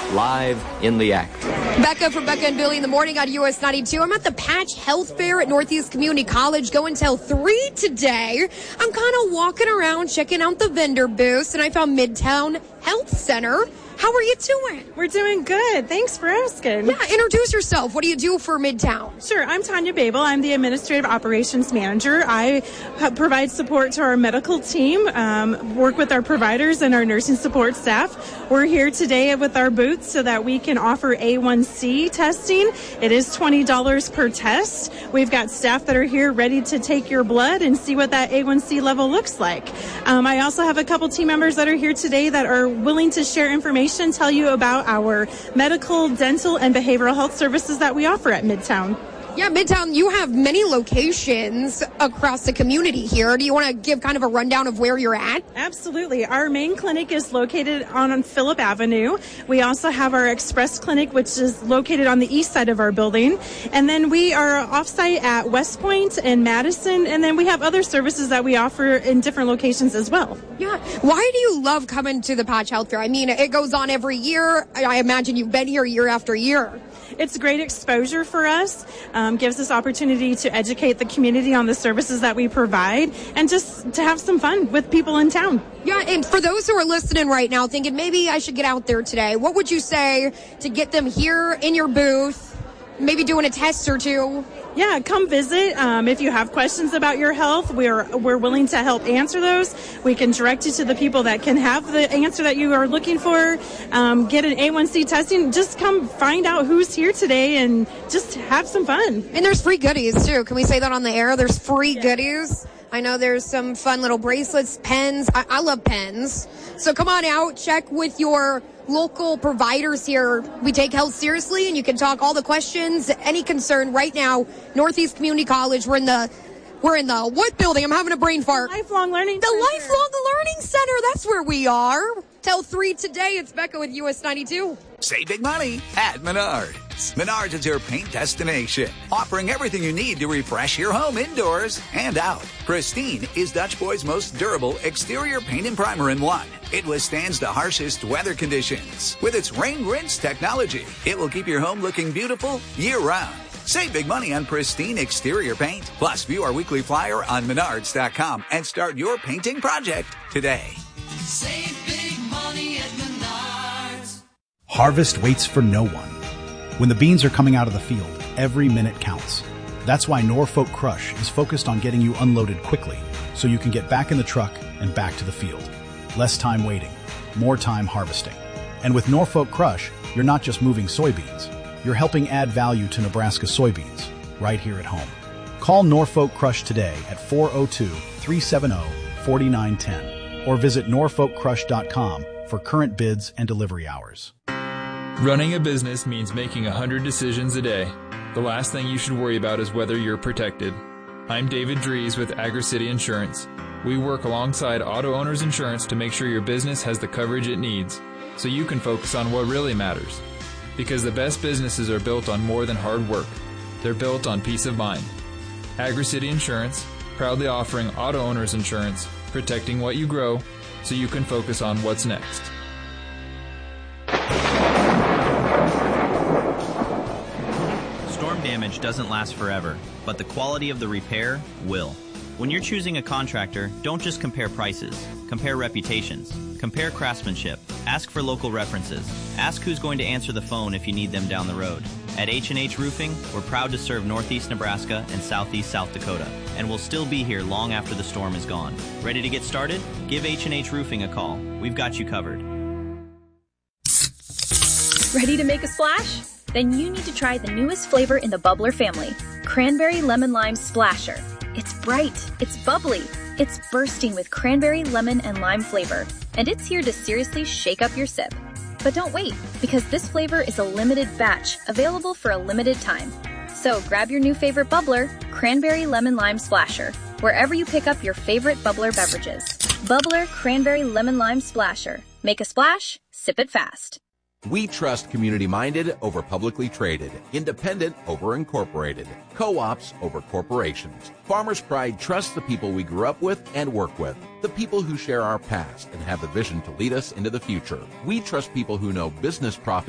live in the act. Becca from Becca and Billy in the Morning on US 92. I'm at the Patch Health Fair at Northeast Community College, going till 3 today. I'm kind of walking around, checking out the vendor booths, and I found Midtown Health Center. How are you doing? We're doing good. Thanks for asking. Yeah, introduce yourself. What do you do for Midtown? Sure. I'm Tanya Babel. I'm the Administrative Operations Manager. I provide support to our medical team, work with our providers and our nursing support staff. We're here today with our booth so that we can offer A1C testing. It is $20 per test. We've got staff that are here ready to take your blood and see what that A1C level looks like. I also have a couple team members that are here today that are willing to share information, tell you about our medical, dental, and behavioral health services that we offer at Midtown. Yeah, Midtown, you have many locations across the community here. Do you want to give kind of a rundown of where you're at? Absolutely. Our main clinic is located on Phillip Avenue. We also have our Express Clinic, which is located on the east side of our building. And then we are offsite at West Point and Madison. And then we have other services that we offer in different locations as well. Yeah. Why do you love coming to the Patch Health Fair? I mean, it goes on every year. I imagine you've been here year after year. It's great exposure for us, gives us opportunity to educate the community on the services that we provide, and just to have some fun with people in town. Yeah, and for those who are listening right now thinking, maybe I should get out there today, what would you say to get them here in your booth, maybe doing a test or two? Yeah, come visit. If you have questions about your health, we're willing to help answer those. We can direct you to the people that can have the answer that you are looking for. Get an A1C testing. Just come find out who's here today and just have some fun. And there's free goodies, too. Can we say that on the air? There's free goodies. I know there's some fun little bracelets, pens. I love pens. So come on out, check with your local providers here. We take health seriously, and you can talk all the questions, any concern right now. Northeast Community College. We're in the what building? I'm having a brain fart. Lifelong Learning Center. The Lifelong Learning Center. That's where we are. Till 3 today. It's Becca with US 92. Save big money at Menards. Menards is your paint destination, offering everything you need to refresh your home indoors and out. Pristine is Dutch Boy's most durable exterior paint and primer in one. It withstands the harshest weather conditions. With its rain rinse technology, it will keep your home looking beautiful year-round. Save big money on Pristine exterior paint. Plus, view our weekly flyer on Menards.com and start your painting project today. Save big money at Menards. Harvest waits for no one. When the beans are coming out of the field, every minute counts. That's why Norfolk Crush is focused on getting you unloaded quickly, so you can get back in the truck and back to the field. Less time waiting, more time harvesting. And with Norfolk Crush, you're not just moving soybeans, you're helping add value to Nebraska soybeans, right here at home. Call Norfolk Crush today at 402-370-4910 or visit norfolkcrush.com for current bids and delivery hours. Running a business means making 100 decisions a day. The last thing you should worry about is whether you're protected. I'm David Dries with AgriCity Insurance. We work alongside Auto Owners Insurance to make sure your business has the coverage it needs, so you can focus on what really matters. Because the best businesses are built on more than hard work. They're built on peace of mind. AgriCity Insurance, proudly offering Auto Owners Insurance, protecting what you grow, so you can focus on what's next. Storm damage doesn't last forever, but the quality of the repair will. When you're choosing a contractor, don't just compare prices. Compare reputations. Compare craftsmanship. Ask for local references. Ask who's going to answer the phone if you need them down the road. At H&H Roofing, we're proud to serve Northeast Nebraska and Southeast South Dakota, and we'll still be here long after the storm is gone. Ready to get started? Give H&H Roofing a call. We've got you covered. Ready to make a splash? Then you need to try the newest flavor in the Bubbler family, Cranberry Lemon Lime Splasher. It's bright, it's bubbly, it's bursting with cranberry, lemon, and lime flavor, and it's here to seriously shake up your sip. But don't wait, because this flavor is a limited batch, available for a limited time. So grab your new favorite bubbler, Cranberry Lemon Lime Splasher, wherever you pick up your favorite bubbler beverages. Bubbler Cranberry Lemon Lime Splasher. Make a splash, sip it fast. We trust community-minded over publicly traded, independent over incorporated, co-ops over corporations. Farmers Pride trusts the people we grew up with and work with, the people who share our past and have the vision to lead us into the future. We trust people who know business profit